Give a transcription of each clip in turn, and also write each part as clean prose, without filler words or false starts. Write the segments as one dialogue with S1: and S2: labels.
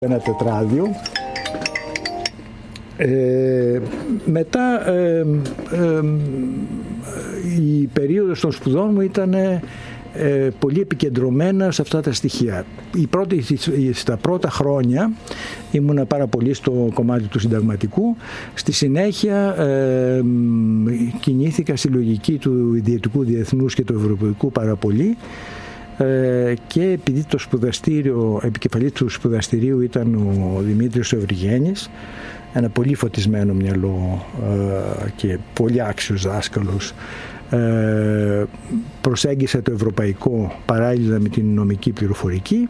S1: ένα τετράδιο. Μετά η περίοδος των σπουδών μου ήταν πολύ επικεντρωμένα σε αυτά τα στοιχεία. Στα πρώτα χρόνια ήμουνα πάρα πολύ στο κομμάτι του συνταγματικού. Στη συνέχεια κινήθηκα στη λογική του ιδιωτικού διεθνούς και του ευρωπαϊκού πάρα πολύ. Και επειδή το σπουδαστήριο, επικεφαλής του σπουδαστηρίου ήταν ο Δημήτρης ο Ευρυγένης, ένα πολύ φωτισμένο μυαλό και πολύ άξιος δάσκαλος, προσέγγισα το ευρωπαϊκό παράλληλα με την νομική πληροφορική.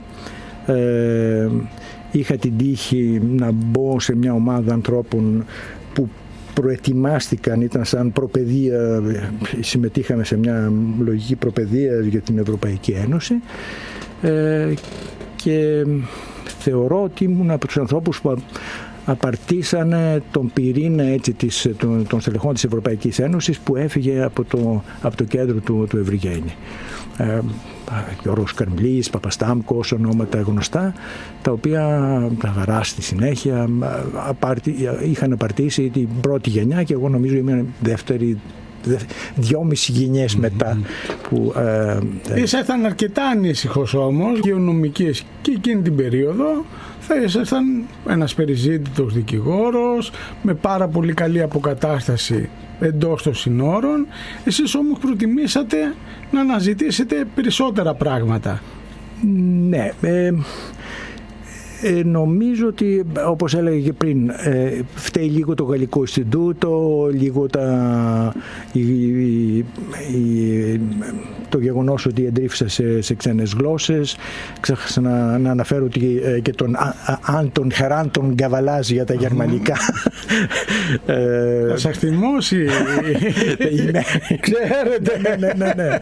S1: Είχα την τύχη να μπω σε μια ομάδα ανθρώπων που προετοιμάστηκαν, ήταν σαν προπαιδεία, συμμετείχαμε σε μια λογική προπαιδεία για την Ευρωπαϊκή Ένωση και θεωρώ ότι ήμουν από τους ανθρώπους που απαρτίσανε τον πυρήνα των στελεχών της Ευρωπαϊκής Ένωσης που έφυγε από το κέντρο του Ευρυγένη. Γιώργος Καρμλής, Παπαστάμκος, ονόματα γνωστά, τα οποία τα γαρά στη συνέχεια είχαν απαρτήσει την πρώτη γενιά και εγώ νομίζω είμαι δεύτερη, 2,5 γενιές μετά.
S2: Ήσασταν αρκετά ανήσυχος όμως, γεωνομικές και εκείνη την περίοδο. Θα ήσασταν ένας περιζήτητος δικηγόρος με πάρα πολύ καλή αποκατάσταση εντός των συνόρων. Εσείς όμως προτιμήσατε να αναζητήσετε περισσότερα πράγματα.
S1: Ναι, νομίζω ότι, όπως έλεγα και πριν, φταίει λίγο το Γαλλικό Ινστιτούτο, λίγο το γεγονός ότι εντρίφησα σε ξένες γλώσσες. Ξέχασα να αναφέρω και τον Άντων Χαράντων Γκαβαλάζ για τα γερμανικά.
S2: Θα σας θυμώσει.
S1: Ξέρετε. Ναι.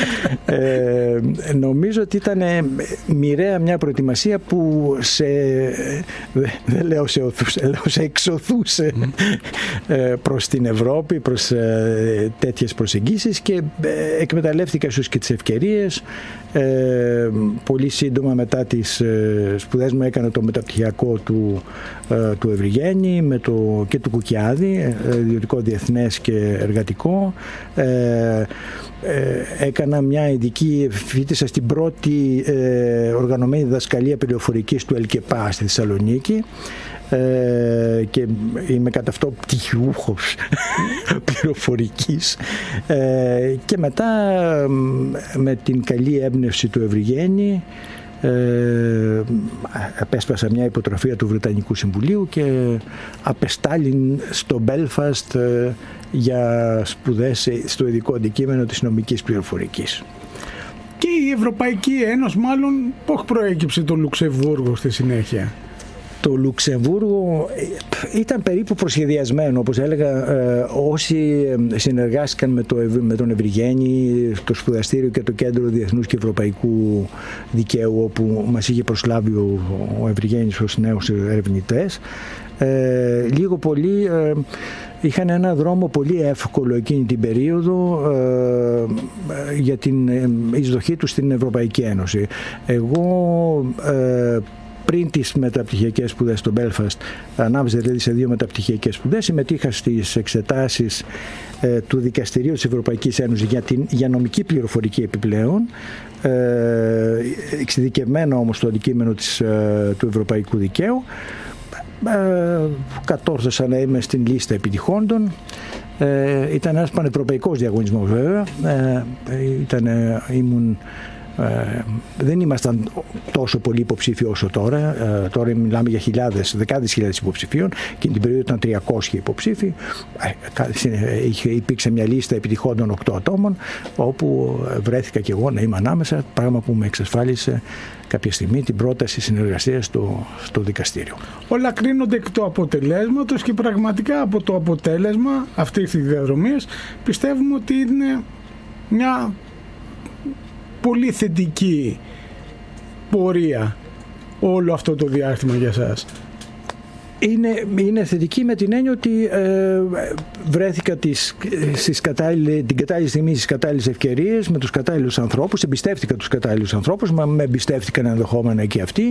S1: Νομίζω ότι ήταν μοιραία μια προετοιμασία που δεν λέω σε εξωθούσε προς την Ευρώπη, προς τέτοιες προσεγγίσεις και εκμεταλλεύτηκα ίσως και τις ευκαιρίες. Πολύ σύντομα μετά τις σπουδές μου έκανα το μεταπτυχιακό του Ευρυγένη και του Κουκιάδη, ιδιωτικό διεθνές και εργατικό. Έκανα μια ειδική, φοιτήσα στην πρώτη οργανωμένη διδασκαλία πληροφορικής του ΕΛΚΕΠΑ στη Θεσσαλονίκη και είμαι κατά αυτό πτυχιούχος πληροφορικής και μετά με την καλή έμπνευση του Ευρυγένη απέσπασα μια υποτροφία του Βρετανικού Συμβουλίου και απεστάλην στο Μπέλφαστ για σπουδές στο ειδικό αντικείμενο της νομικής πληροφορικής.
S2: Και η Ευρωπαϊκή Ένωση μάλλον πώς προέκυψε το Λουξεμβούργο στη συνέχεια?
S1: Το Λουξεμβούργο ήταν περίπου προσχεδιασμένο, όπως έλεγα. Όσοι συνεργάστηκαν με τον Ευρυγένη, το σπουδαστήριο και το Κέντρο Διεθνούς και Ευρωπαϊκού Δικαίου, όπου μας είχε προσλάβει ο Ευρυγένης ως νέους ερευνητές, λίγο πολύ είχαν ένα δρόμο πολύ εύκολο εκείνη την περίοδο για την εισδοχή του στην Ευρωπαϊκή Ένωση. Εγώ πριν τις μεταπτυχιακές σπουδές στο Belfast, ανάμεσα δηλαδή σε 2 μεταπτυχιακές σπουδές, συμμετείχα στις εξετάσεις του Δικαστηρίου της Ευρωπαϊκής Ένωσης για νομική πληροφορική επιπλέον, εξειδικευμένο όμως στο αντικείμενο του ευρωπαϊκού δικαίου. Κατόρθωσα να είμαι στην λίστα επιτυχόντων. Ήταν ένας πανευρωπαϊκός διαγωνισμός βέβαια. Δεν ήμασταν τόσο πολύ υποψήφοι όσο τώρα. Τώρα μιλάμε για δεκάδες χιλιάδες υποψηφίων και την περίοδο ήταν 300 υποψήφοι. Υπήρξε μια λίστα επιτυχόντων 8 ατόμων, όπου βρέθηκα και εγώ να είμαι ανάμεσα, πράγμα που με εξασφάλισε κάποια στιγμή την πρόταση συνεργασίας στο δικαστήριο.
S2: Όλα κρίνονται εκ του αποτελέσματος και πραγματικά από το αποτέλεσμα αυτής της διαδρομής πιστεύουμε ότι είναι μια πολύ θετική πορεία όλο αυτό το διάστημα για σας.
S1: Είναι θετική με την έννοια ότι βρέθηκα την κατάλληλη στιγμή στις κατάλληλες ευκαιρίες με τους κατάλληλους ανθρώπους, εμπιστεύτηκα τους κατάλληλους ανθρώπους, μα με εμπιστεύτηκαν ενδεχόμενα και αυτοί,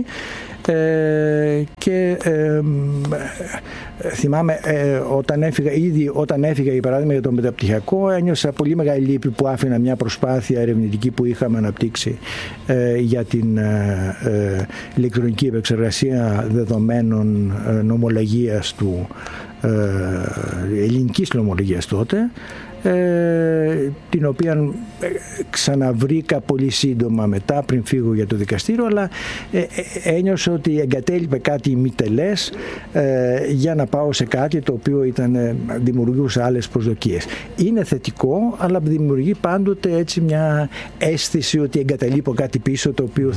S1: και θυμάμαι όταν έφυγα για παράδειγμα για το μεταπτυχιακό, ένιωσα πολύ μεγάλη λύπη που άφηνα μια προσπάθεια ερευνητική που είχαμε αναπτύξει για την ηλεκτρονική επεξεργασία δεδομένων νομολογίας ελληνικής νομολογίας τότε, την οποία ξαναβρήκα πολύ σύντομα μετά πριν φύγω για το δικαστήριο, αλλά ένιωσα ότι εγκατέλειπε κάτι ημιτελές για να πάω σε κάτι το οποίο δημιουργούσε άλλες προσδοκίες. Είναι θετικό, αλλά δημιουργεί πάντοτε έτσι μια αίσθηση ότι εγκαταλείπω κάτι πίσω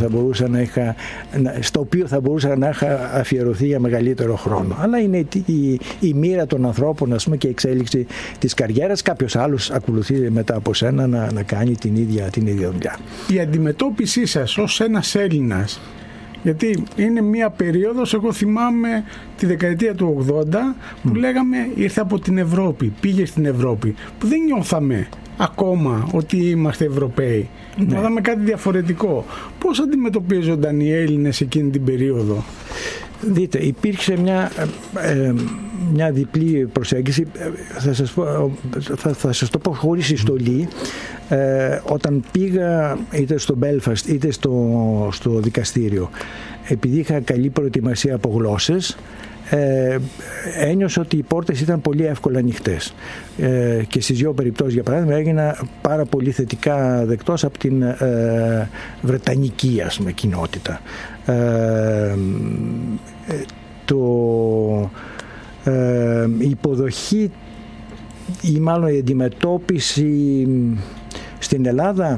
S1: στο οποίο θα μπορούσα να είχα αφιερωθεί για μεγαλύτερο χρόνο. Αλλά είναι η μοίρα των ανθρώπων, ας πούμε, και η εξέλιξη της καριέρας. Κάποιος άλλος ακολουθεί μετά από σένα να κάνει την ίδια δουλειά.
S2: Η αντιμετώπιση σας ως ένας Έλληνας, γιατί είναι μια περίοδος, εγώ θυμάμαι τη δεκαετία του 80 που λέγαμε ήρθε από την Ευρώπη, πήγε στην Ευρώπη, που δεν νιώθαμε ακόμα ότι είμαστε Ευρωπαίοι. Νιώθαμε κάτι διαφορετικό. Πώς αντιμετωπίζονταν οι Έλληνες εκείνη την περίοδο?
S1: Δείτε, υπήρξε μια διπλή προσέγγιση. Θα σας το πω χωρίς ιστολή. Όταν πήγα είτε στο Belfast είτε στο δικαστήριο, επειδή είχα καλή προετοιμασία από γλώσσες, ένιωσα ότι οι πόρτες ήταν πολύ εύκολα ανοιχτές, και στις δύο περιπτώσεις, για παράδειγμα, έγινα πάρα πολύ θετικά δεκτός από την βρετανική, ας πούμε, κοινότητα. Η υποδοχή ή μάλλον η αντιμετώπιση στην Ελλάδα,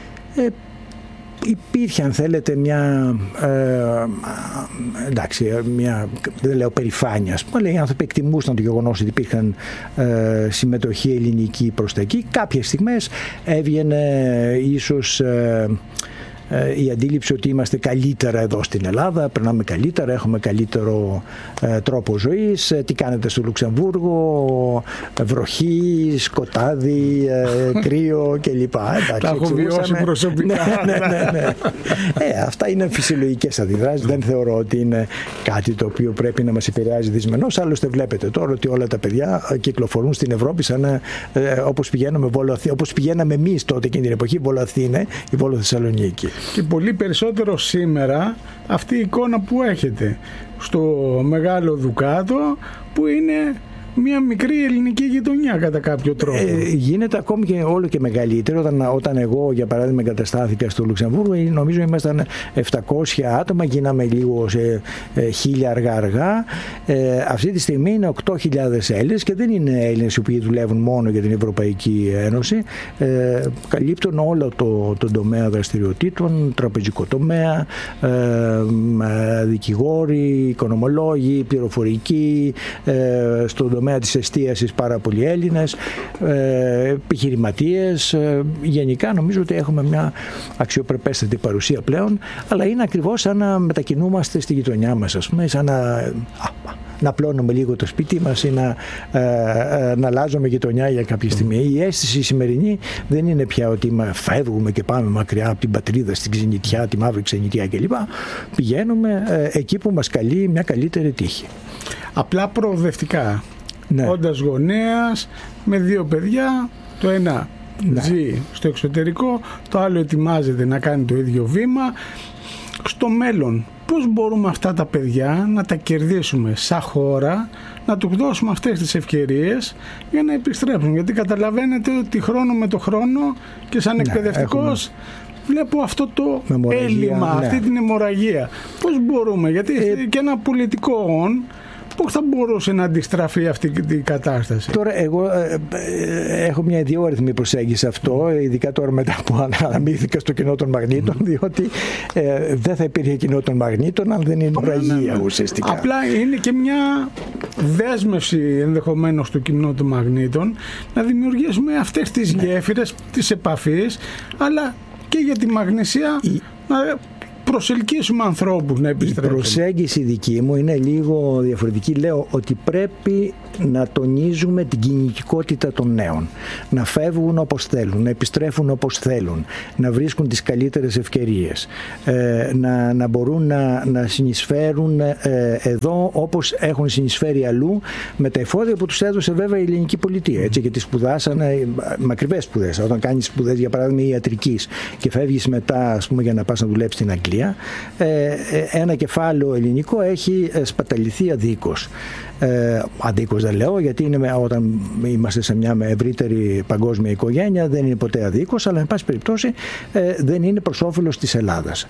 S1: υπήρχε, αν θέλετε, δεν λέω περηφάνεια, αλλά οι άνθρωποι εκτιμούσαν το γεγονός ότι υπήρχαν συμμετοχή ελληνική προς τα εκεί. Κάποιες στιγμές έβγαινε ίσως η αντίληψη ότι είμαστε καλύτερα εδώ στην Ελλάδα, περνάμε καλύτερα, έχουμε καλύτερο τρόπο ζωής. Τι κάνετε στο Λουξεμβούργο? Βροχή, σκοτάδι, κρύο κλπ.
S2: Τα έχω βιώσει προσωπικά.
S1: Ναι. Αυτά είναι φυσιολογικές αντιδράσεις. Δεν θεωρώ ότι είναι κάτι το οποίο πρέπει να μας επηρεάζει δυσμενώς. Άλλωστε βλέπετε τώρα ότι όλα τα παιδιά κυκλοφορούν στην Ευρώπη σαν όπως πηγαίναμε εμείς τότε εκείνη την εποχή, Βόλο Αθήνα ή Βόλο Θεσσαλονίκη.
S2: Και πολύ περισσότερο σήμερα αυτή η εικόνα που έχετε στο Μεγάλο Δουκάτο, που είναι μια μικρή ελληνική γειτονιά κατά κάποιο τρόπο.
S1: Γίνεται ακόμη και όλο και μεγαλύτερο. Όταν εγώ, για παράδειγμα, εγκαταστάθηκα στο Λουξεμβούργο, νομίζω ήμασταν 700 άτομα, γίναμε λίγο σε 1000 αργά. Αυτή τη στιγμή είναι 8.000 Έλληνες, και δεν είναι Έλληνες οι οποίοι δουλεύουν μόνο για την Ευρωπαϊκή Ένωση. Καλύπτουν όλο τον τομέα δραστηριοτήτων, τραπεζικό τομέα, δικηγόροι, οικονομολόγοι, πληροφορικοί, στον τομέα της εστίασης πάρα πολλοί Έλληνες, επιχειρηματίες. Γενικά νομίζω ότι έχουμε μια αξιοπρεπέστατη παρουσία πλέον, αλλά είναι ακριβώς σαν να μετακινούμαστε στη γειτονιά μας, ας πούμε, σαν να πλώνουμε λίγο το σπίτι μας ή να αλλάζουμε γειτονιά για κάποια στιγμή. Η αίσθηση σημερινή δεν είναι πια ότι φεύγουμε και πάμε μακριά από την πατρίδα, στην ξενιτιά, τη μαύρη ξενιτιά κλπ. Πηγαίνουμε εκεί που μας καλεί μια καλύτερη τύχη.
S2: Απλά προοδευτικά.
S1: Ναι.
S2: Όντας γονέας με 2 παιδιά, το ένα ζει στο εξωτερικό, το άλλο ετοιμάζεται να κάνει το ίδιο βήμα. Στο μέλλον, πώς μπορούμε αυτά τα παιδιά να τα κερδίσουμε σαν χώρα, να τους δώσουμε αυτές τις ευκαιρίες για να επιστρέψουν? Γιατί καταλαβαίνετε ότι χρόνο με το χρόνο, και σαν εκπαιδευτικός βλέπω αυτό το έλλειμμα, αυτή την αιμορραγία. Πώς μπορούμε, γιατί και ένα πολιτικό πώς θα μπορούσε να αντιστραφεί αυτή η κατάσταση?
S1: Τώρα εγώ έχω μια ιδιόρυθμη προσέγγιση σε αυτό, ειδικά τώρα μετά που αναμίχθηκα στο κοινό των μαγνήτων, διότι δεν θα υπήρχε κοινό των μαγνήτων αν δεν είναι αιμορραγία ουσιαστικά.
S2: Απλά είναι και μια δέσμευση ενδεχομένως του κοινού των μαγνήτων να δημιουργήσουμε αυτές τις γέφυρες της επαφής, αλλά και για τη μαγνησία να προσελκύσουμε ανθρώπους να επιστρέψουν.
S1: Η προσέγγιση δική μου είναι λίγο διαφορετική. Λέω ότι πρέπει να τονίζουμε την κινητικότητα των νέων. Να φεύγουν όπως θέλουν, να επιστρέφουν όπως θέλουν, να βρίσκουν τις καλύτερες ευκαιρίες, να μπορούν να συνεισφέρουν εδώ όπως έχουν συνεισφέρει αλλού, με τα εφόδια που τους έδωσε βέβαια η ελληνική πολιτεία. Έτσι, γιατί σπουδάσανε μακριβές σπουδές. Όταν κάνεις σπουδές, για παράδειγμα ιατρικής, και φεύγεις μετά, ας πούμε, για να πας να δουλέψεις στην Αγγλία, ένα κεφάλαιο ελληνικό έχει σπαταληθεί αδίκως. Αδίκως δεν λέω, γιατί όταν είμαστε σε μια ευρύτερη παγκόσμια οικογένεια δεν είναι ποτέ αδίκως, αλλά εν πάση περιπτώσει δεν είναι προς όφελος της Ελλάδας.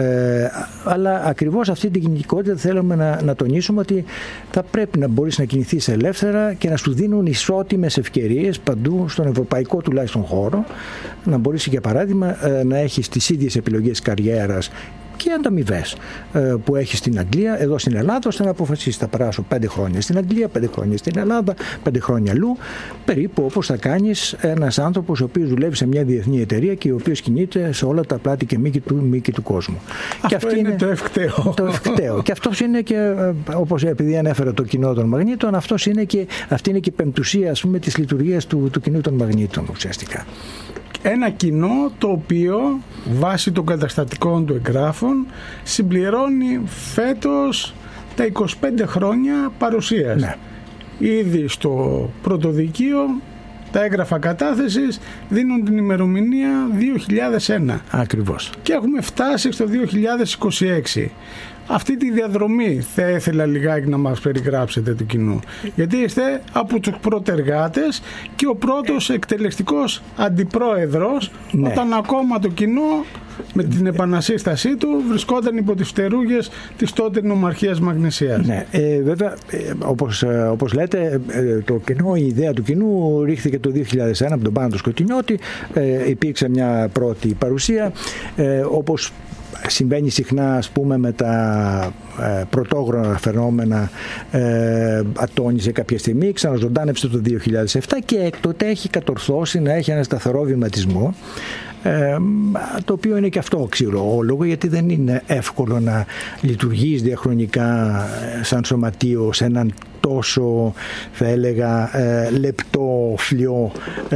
S1: Αλλά ακριβώς αυτή την κινητικότητα θέλουμε να τονίσουμε, ότι θα πρέπει να μπορείς να κινηθείς ελεύθερα και να σου δίνουν ισότιμες ευκαιρίες παντού στον ευρωπαϊκό τουλάχιστον χώρο, να μπορείς για παράδειγμα να έχεις τις ίδιες επιλογές καριέρας και ανταμοιβές που έχει στην Αγγλία, εδώ στην Ελλάδα, ώστε να αποφασίσει θα περάσω 5 χρόνια στην Αγγλία, 5 χρόνια στην Ελλάδα, 5 χρόνια αλλού, περίπου όπως θα κάνεις ένας άνθρωπος ο οποίος δουλεύει σε μια διεθνή εταιρεία και ο οποίος κινείται σε όλα τα πλάτη και μήκη του κόσμου.
S2: Αυτό και αυτή είναι το ευκταίο.
S1: Το ευκταίο. Και αυτός είναι και, όπως επειδή ανέφερα το κοινό των μαγνήτων, αυτή είναι και η πεμπτουσία, ας πούμε, της λειτουργίας του κοινού των μαγνήτων ουσιαστικά.
S2: Ένα κοινό το οποίο βάσει των καταστατικών του εγγράφων συμπληρώνει φέτος τα 25 χρόνια παρουσίας.
S1: Ναι.
S2: Ήδη στο πρωτοδικείο τα έγγραφα κατάθεσης δίνουν την ημερομηνία 2001.
S1: Ακριβώς.
S2: Και έχουμε φτάσει στο 2026. Αυτή τη διαδρομή θα ήθελα λιγάκι να μας περιγράψετε του κοινού. Γιατί είστε από τους πρωτεργάτες και ο πρώτος εκτελεστικός αντιπρόεδρος, ναι, όταν ακόμα το κοινό με την επανασύστασή του βρισκόταν υπό τις φτερούγες της τότε νομαρχίας Μαγνησίας.
S1: Ναι, βέβαια, όπως λέτε, το κοινό, η ιδέα του κοινού ρίχθηκε το 2001 από τον Πάνο του Σκοτεινιώτη. Υπήρξε μια πρώτη παρουσία, όπως συμβαίνει συχνά, ας πούμε, με τα πρωτόγωνα φαινόμενα, ατόνισε κάποια στιγμή, ξαναζωντάνεψε το 2007 και έκτοτε έχει κατορθώσει να έχει ένα σταθερό βηματισμό, το οποίο είναι και αυτό αξιολόγο, γιατί δεν είναι εύκολο να λειτουργείς διαχρονικά σαν σωματείο σε έναν τόσο, θα έλεγα, λεπτό φλοιό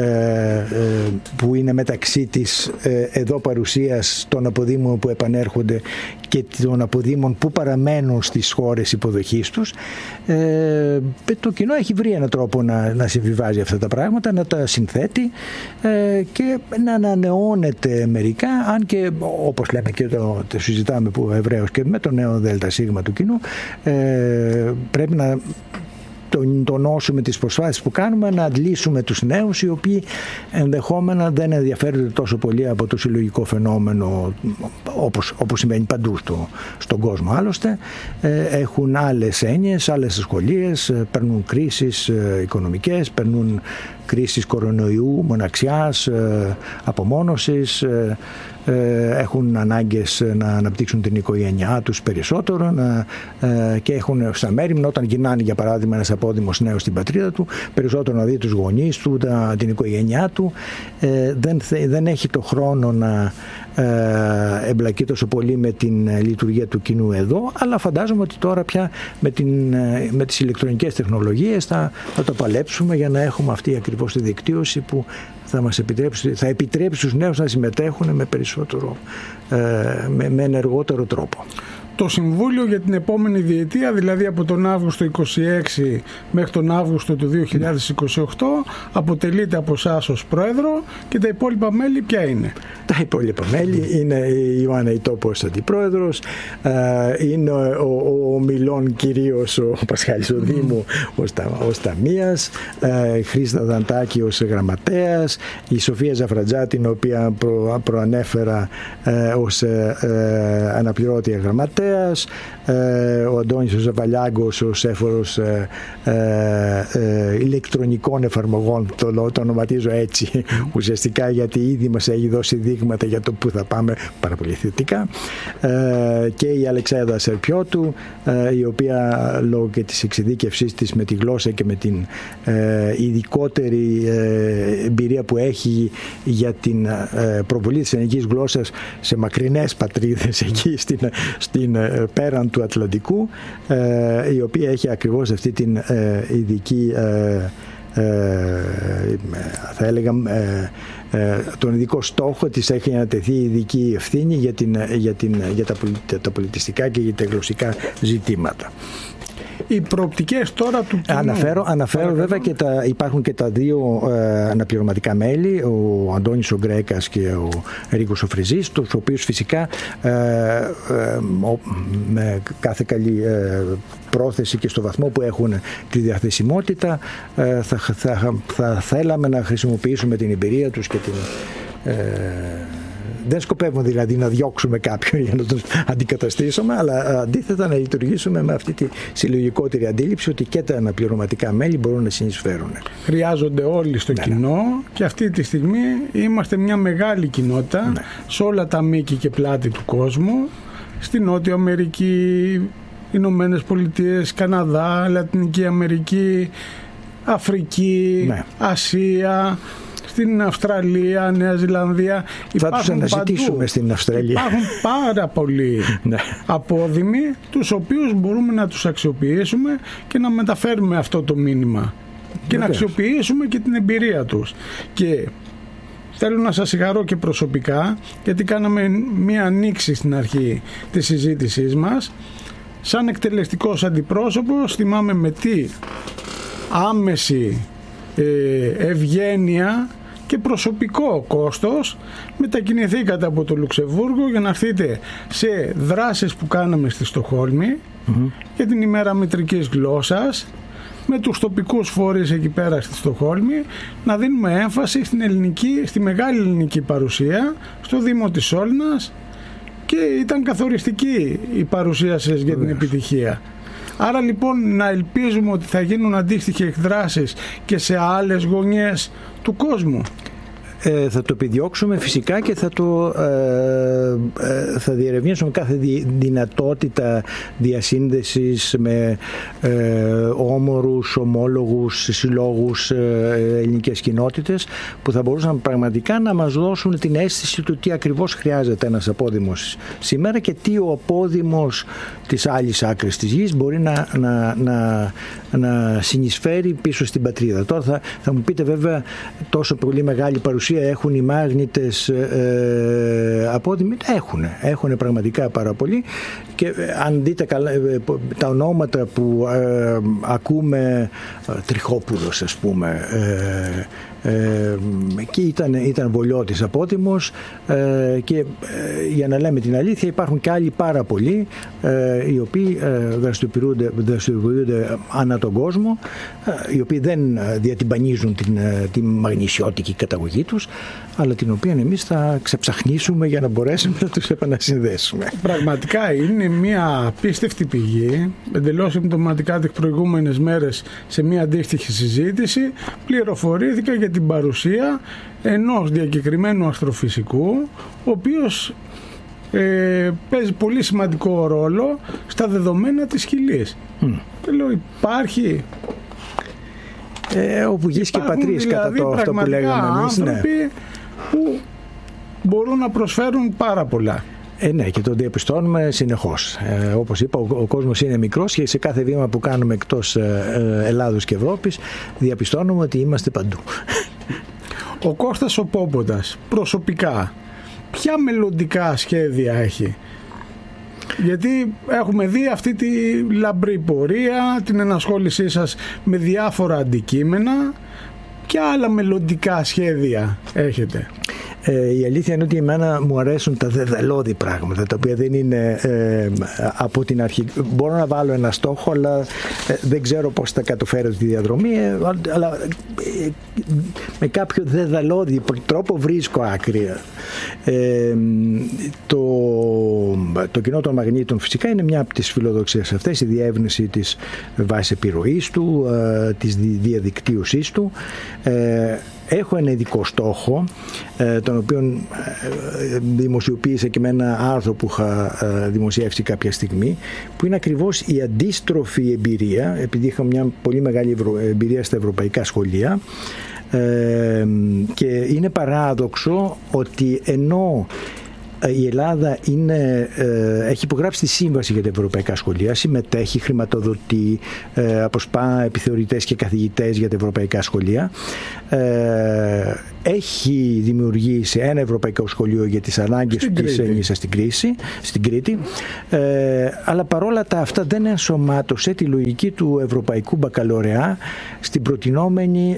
S1: που είναι μεταξύ της εδώ παρουσίας των αποδήμων που επανέρχονται και των αποδήμων που παραμένουν στις χώρες υποδοχής τους. Το κοινό έχει βρει έναν τρόπο να συμβιβάζει αυτά τα πράγματα, να τα συνθέτει και να ανανεώνεται μερικά, αν και όπως λέμε και το συζητάμε που ευρέως και με το νέο ΔΣ του κοινού, πρέπει να τονώσουμε τις προσπάθειες που κάνουμε να αντλήσουμε τους νέους, οι οποίοι ενδεχόμενα δεν ενδιαφέρονται τόσο πολύ από το συλλογικό φαινόμενο, όπως συμβαίνει παντού στον κόσμο. Άλλωστε έχουν άλλες έννοιες, άλλες σχολείες, περνούν κρίσεις οικονομικές, περνούν κρίσεις κορονοϊού, μοναξιάς, απομόνωσης, έχουν ανάγκες να αναπτύξουν την οικογένειά τους περισσότερο και έχουν σαν μέριμνα, όταν γυρνάνε για παράδειγμα ένας απόδημος νέος στην πατρίδα του, περισσότερο να δει τους γονείς του, την οικογένειά του. Δεν έχει το χρόνο να εμπλακεί τόσο πολύ με την λειτουργία του κοινού εδώ, αλλά φαντάζομαι ότι τώρα πια με τις ηλεκτρονικές τεχνολογίες θα το παλέψουμε για να έχουμε αυτή ακριβώς τη δικτύωση που θα επιτρέψει στους νέους να συμμετέχουν με περισσότερο, με ενεργότερο τρόπο.
S2: Το Συμβούλιο για την επόμενη διετία, δηλαδή από τον Αύγουστο 26 μέχρι τον Αύγουστο του 2028, αποτελείται από εσάς ως Πρόεδρο, και τα υπόλοιπα μέλη ποια είναι?
S1: Τα υπόλοιπα μέλη είναι η Ιωάννα Ιτόπος αντιπρόεδρος, είναι ο Μιλών κυρίως ο Πασχάλης ο Δήμου ως ταμείας, Χρήστα Δαντάκη ως γραμματέας, η Σοφία Ζαφρατζάτη, την οποία προανέφερα ως αναπληρώτρια γραμματέα, συγγραφέας, ο Αντώνης ο Ζαβαλιάγκος ως έφορος ηλεκτρονικών εφαρμογών, το ονοματίζω έτσι ουσιαστικά, γιατί ήδη μας έχει δώσει δείγματα για το που θα πάμε πάρα πολύ θετικά, και η Αλεξάνδρα Σερπιώτου, η οποία λόγω και της εξειδίκευσής της με τη γλώσσα και με την ειδικότερη εμπειρία που έχει για την προβολή της ελληνικής γλώσσας σε μακρινές πατρίδες εκεί στην πέραν του Ατλαντικού, η οποία έχει ακριβώς αυτή την ειδική, θα έλεγα, τον ειδικό στόχο της, έχει ανατεθεί ειδική ευθύνη για τα πολιτιστικά και για τα γλωσσικά ζητήματα.
S2: Οι προοπτικές τώρα του κοινού.
S1: Αναφέρω βέβαια και υπάρχουν και τα δύο αναπληρωματικά μέλη, ο Αντώνης ο Γκρέκας και ο Ρίκος ο Φριζής, τους οποίους φυσικά με κάθε καλή πρόθεση και στο βαθμό που έχουν τη διαθεσιμότητα θα θέλαμε να χρησιμοποιήσουμε την εμπειρία τους και την... Δεν σκοπεύουμε δηλαδή να διώξουμε κάποιον για να τον αντικαταστήσουμε, αλλά αντίθετα να λειτουργήσουμε με αυτή τη συλλογικότερη αντίληψη ότι και τα αναπληρωματικά μέλη μπορούν να συνεισφέρουν.
S2: Χρειάζονται όλοι στο κοινό, και αυτή τη στιγμή είμαστε μια μεγάλη κοινότητα σε όλα τα μήκη και πλάτη του κόσμου, στη Νότια Αμερική, Ηνωμένες Πολιτείες, Καναδά, Λατινική Αμερική, Αφρική, Ασία, στην Αυστραλία, Νέα Ζηλανδία.
S1: Θα τους αναζητήσουμε στην Αυστραλία.
S2: Υπάρχουν πάρα πολλοί απόδημοι, τους οποίους μπορούμε να τους αξιοποιήσουμε και να μεταφέρουμε αυτό το μήνυμα και να αξιοποιήσουμε και την εμπειρία τους. Και θέλω να σας συγχαρώ και προσωπικά, γιατί κάναμε μία ανοίξη στην αρχή της συζήτησής μας. Σαν εκτελεστικός αντιπρόσωπος θυμάμαι με τι άμεση ευγένεια και προσωπικό κόστος μετακινηθήκατε από το Λουξεμβούργο για να έρθετε σε δράσεις που κάναμε στη Στοκχόλμη για την ημέρα μητρικής γλώσσας, με τους τοπικούς φορείς εκεί πέρα στη Στοκχόλμη, να δίνουμε έμφαση στη μεγάλη ελληνική παρουσία στο Δήμο της Σόλνας, και ήταν καθοριστική η παρουσία σας για την επιτυχία. Άρα λοιπόν να ελπίζουμε ότι θα γίνουν αντίστοιχες εκδράσεις και σε άλλες γωνιές του κόσμου.
S1: Θα το επιδιώξουμε φυσικά και θα διερευνήσουμε κάθε δυνατότητα διασύνδεσης με όμορους, ομόλογους, συλλόγους, ελληνικές κοινότητες που θα μπορούσαν πραγματικά να μας δώσουν την αίσθηση του τι ακριβώς χρειάζεται ένας απόδημος σήμερα και τι ο απόδημος της άλλης άκρης της γης μπορεί να συνεισφέρει πίσω στην πατρίδα. Τώρα θα μου πείτε βέβαια τόσο πολύ μεγάλη παρουσία έχουν οι μάγνητες απόδημοι. Έχουν πραγματικά πάρα πολύ, και αν δείτε καλά τα ονόματα που ακούμε, Τριχόπουλος ας πούμε, και ήταν Βολιώτης απότιμος, και για να λέμε την αλήθεια υπάρχουν και άλλοι πάρα πολλοί οι οποίοι δραστηριοποιούνται ανά τον κόσμο, οι οποίοι δεν διατυμπανίζουν την μαγνησιώτικη καταγωγή τους, αλλά την οποία εμείς θα ξεψαχνίσουμε για να μπορέσουμε να τους επανασυνδέσουμε.
S2: Πραγματικά είναι μια απίστευτη πηγή. Εντελώς συμπτωματικά τις προηγούμενες μέρες σε μια αντίστοιχη συζήτηση πληροφορήθηκα για την παρουσία ενός διακεκριμένου αστροφυσικού, ο οποίος παίζει πολύ σημαντικό ρόλο στα δεδομένα της Χιλής. Και λέω, υπάρχει...
S1: όπου γης και πατρίς,
S2: δηλαδή,
S1: κατά αυτό που λέγαμε εμείς.
S2: Άνθρωποι που μπορούν να προσφέρουν πάρα πολλά.
S1: Ναι, και το διαπιστώνουμε συνεχώς. Όπως είπα, ο κόσμος είναι μικρός και σε κάθε βήμα που κάνουμε εκτός Ελλάδος και Ευρώπης διαπιστώνουμε ότι είμαστε παντού.
S2: Ο Κώστας ο Πόμποντας, προσωπικά, ποια μελλοντικά σχέδια έχει? Γιατί έχουμε δει αυτή τη λαμπρή πορεία, την ενασχόλησή σας με διάφορα αντικείμενα. Ποια άλλα μελλοντικά σχέδια έχετε?
S1: Η αλήθεια είναι ότι εμένα μου αρέσουν τα δεδαλώδη πράγματα, τα οποία δεν είναι από την αρχή. Μπορώ να βάλω ένα στόχο, αλλά δεν ξέρω πώς θα καταφέρω τη διαδρομή, αλλά με κάποιο δεδαλώδη τρόπο βρίσκω άκρη. Το κοινό των μαγνήτων φυσικά είναι μια από τις φιλοδοξίες αυτές, η διεύρυνση της βάσης επιρροής του, της διαδικτύωσής του. Έχω ένα ειδικό στόχο, τον οποίο δημοσιοποίησα και με ένα άρθρο που είχα δημοσιεύσει κάποια στιγμή, που είναι ακριβώς η αντίστροφη εμπειρία, επειδή είχα μια πολύ μεγάλη εμπειρία στα ευρωπαϊκά σχολεία, και είναι παράδοξο ότι ενώ η Ελλάδα έχει υπογράψει τη σύμβαση για τα ευρωπαϊκά σχολεία, συμμετέχει, χρηματοδοτεί, αποσπά επιθεωρητές και καθηγητές για τα ευρωπαϊκά σχολεία, έχει δημιουργήσει ένα ευρωπαϊκό σχολείο για τις ανάγκες της ενίσχυσης στην Κρήτη, αλλά παρόλα τα αυτά δεν ενσωμάτωσε τη λογική του ευρωπαϊκού μπακαλωρεά στην προτινόμενη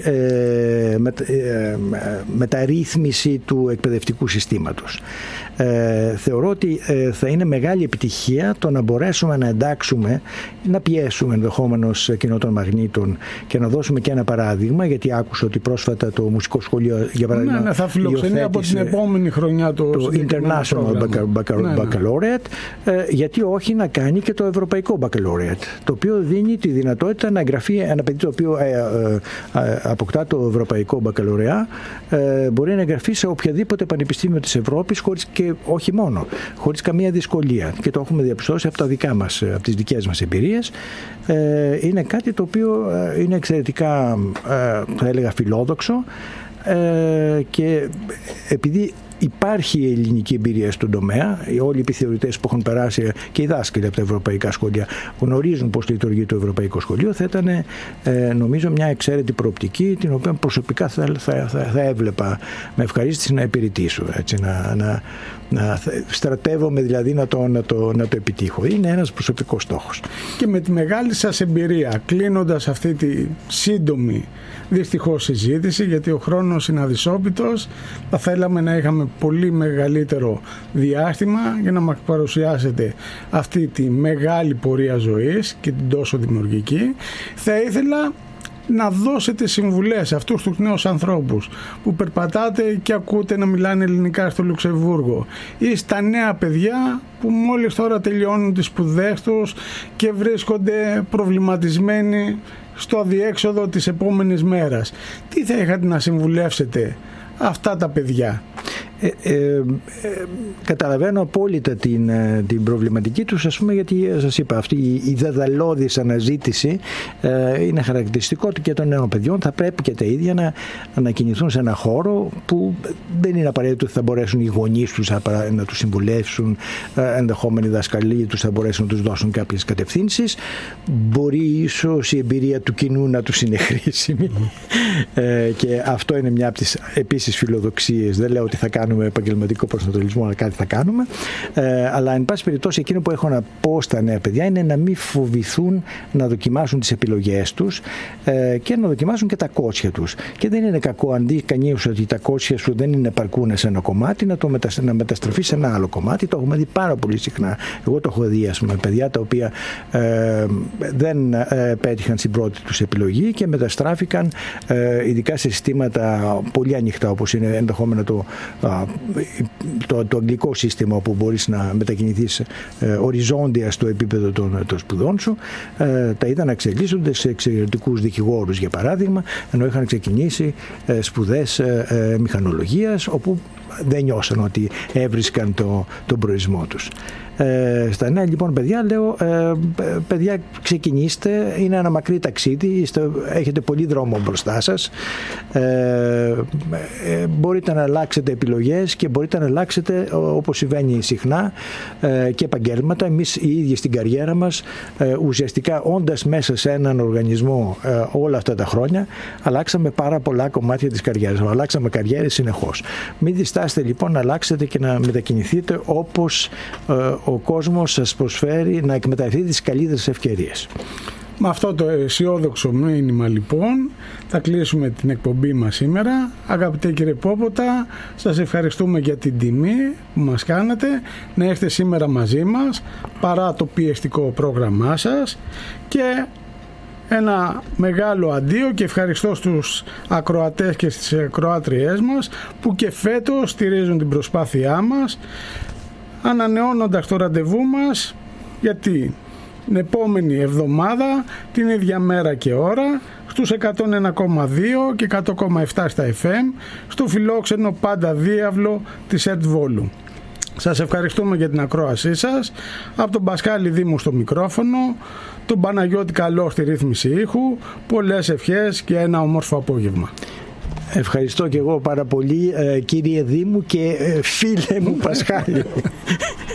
S1: μεταρρύθμιση του εκπαιδευτικού συστήματος. Θεωρώ ότι θα είναι μεγάλη επιτυχία το να μπορέσουμε να εντάξουμε, να πιέσουμε ενδεχόμενος κοινό των μαγνήτων και να δώσουμε και ένα παράδειγμα, γιατί άκουσα ότι πρόσφατα το μουσικό σχολείο, για παράδειγμα,
S2: θα φιλοξενεί από την επόμενη χρονιά το International
S1: Baccalaureate, γιατί όχι να κάνει και το Ευρωπαϊκό Baccalaureate, το οποίο δίνει τη δυνατότητα να εγγραφεί ένα παιδί το οποίο αποκτά το Ευρωπαϊκό Baccalaureate, μπορεί να εγγραφεί σε οποιαδήποτε πανεπιστήμιο της Ευρώπης, χωρίς και όχι μόνο, χωρίς καμία δυσκολία, και το έχουμε διαπιστώσει από από τις δικές μας εμπειρίες. Είναι κάτι το οποίο είναι εξαιρετικά, θα έλεγα, φιλόδοξο, και επειδή υπάρχει η ελληνική εμπειρία στον τομέα, όλοι οι επιθεωρητές που έχουν περάσει και οι δάσκαλοι από τα ευρωπαϊκά σχολεία γνωρίζουν πώς λειτουργεί το ευρωπαϊκό σχολείο, θα ήταν νομίζω μια εξαίρετη προοπτική, την οποία προσωπικά θα έβλεπα με ευχαρίστηση να υπηρετήσω, έτσι, να στρατεύομαι δηλαδή να το επιτύχω. Είναι ένας προσωπικός στόχος.
S2: Και με τη μεγάλη σας εμπειρία, κλείνοντας αυτή τη σύντομη δυστυχώς συζήτηση, γιατί ο χρόνος είναι αδυσόπιτος, θα θέλαμε να είχαμε πολύ μεγαλύτερο διάστημα για να μας παρουσιάσετε αυτή τη μεγάλη πορεία ζωής και την τόσο δημιουργική. Θα ήθελα να δώσετε συμβουλές σε αυτούς τους νέους ανθρώπους που περπατάτε και ακούτε να μιλάνε ελληνικά στο Λουξεμβούργο, ή στα νέα παιδιά που μόλις τώρα τελειώνουν τις σπουδές τους και βρίσκονται προβληματισμένοι στο αδιέξοδο της επόμενης μέρας. Τι θα είχατε να συμβουλεύσετε αυτά τα παιδιά?
S1: Καταλαβαίνω απόλυτα την προβληματική τους, ας πούμε, γιατί σας είπα, αυτή η δεδαλώδης αναζήτηση είναι χαρακτηριστικό και των νέων παιδιών. Θα πρέπει και τα ίδια να ανακοινηθούν σε ένα χώρο που δεν είναι απαραίτητο ότι θα μπορέσουν οι γονείς τους να τους συμβουλεύσουν, ενδεχόμενοι δασκαλοί τους θα μπορέσουν να τους δώσουν κάποιες κατευθύνσεις. Μπορεί ίσως η εμπειρία του κοινού να τους είναι χρήσιμη, και αυτό είναι μια από τις επίσης φιλοδοξίες. Δεν λέω ότι θα κάνουμε επαγγελματικό προσανατολισμό, αλλά κάτι θα κάνουμε, αλλά εν πάση περιπτώσει εκείνο που έχω να πω στα νέα παιδιά είναι να μην φοβηθούν να δοκιμάσουν τις επιλογές τους, και να δοκιμάσουν και τα κότσια τους. Και δεν είναι κακό, αν δει κανείς ότι τα κότσια σου δεν είναι επαρκούν σε ένα κομμάτι, να μεταστραφεί σε ένα άλλο κομμάτι. Το έχουμε δει πάρα πολύ συχνά. Εγώ το έχω δει, ας πούμε, παιδιά τα οποία δεν πέτυχαν στην πρώτη τους επιλογή και μεταστράφηκαν, ειδικά σε συστήματα πολύ ανοιχτά, όπως είναι ενδεχόμενα το αγγλικό σύστημα, όπου μπορείς να μετακινηθείς οριζόντια στο επίπεδο των σπουδών σου. Τα είδα να εξελίσσονται σε εξαιρετικούς δικηγόρους, για παράδειγμα, ενώ είχαν ξεκινήσει σπουδές μηχανολογίας, όπου δεν νιώσαν ότι έβρισκαν τον προορισμό τους. Στα νέα λοιπόν παιδιά λέω, παιδιά, ξεκινήστε, είναι ένα μακρύ ταξίδι, έχετε πολύ δρόμο μπροστά σας, μπορείτε να αλλάξετε επιλογές και μπορείτε να αλλάξετε, όπως συμβαίνει συχνά, και επαγγέλματα. Εμείς οι ίδιοι στην καριέρα μας, ουσιαστικά όντας μέσα σε έναν οργανισμό όλα αυτά τα χρόνια, αλλάξαμε πάρα πολλά κομμάτια της καριέρας, αλλάξαμε καριέρες συνεχώς. Μην διστάσετε λοιπόν να αλλάξετε και να μετακινηθείτε όπως ο κόσμος σας προσφέρει, να εκμεταλλευτείτε τις καλύτερες ευκαιρίες.
S2: Με αυτό το αισιόδοξο μήνυμα λοιπόν θα κλείσουμε την εκπομπή μας σήμερα. Αγαπητέ κύριε Πόποτα, σας ευχαριστούμε για την τιμή που μας κάνατε να έρθετε σήμερα μαζί μας παρά το πιεστικό πρόγραμμά σας, και ένα μεγάλο αντίο και ευχαριστώ στους ακροατές και στις ακροάτριές μας που και φέτος στηρίζουν την προσπάθειά μας, ανανεώνοντας το ραντεβού μας για την επόμενη εβδομάδα την ίδια μέρα και ώρα στους 101,2 και 100,7 στα FM στο φιλόξενο πάντα διάβλο της ΕΤ Βόλου. Σας ευχαριστούμε για την ακρόασή σας. Από τον Πασχάλη Δήμου στο μικρόφωνο, τον Παναγιώτη Καλό στη ρύθμιση ήχου, πολλές ευχές και ένα όμορφο απόγευμα.
S1: Ευχαριστώ και εγώ πάρα πολύ, κύριε Δήμου και φίλε μου Πασχάλη.